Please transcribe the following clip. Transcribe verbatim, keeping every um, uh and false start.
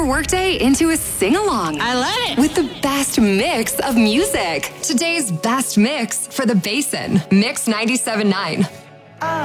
your workday into a sing-along. I love it. With the best mix of music. Today's best mix for the Basin. Mix ninety-seven point nine.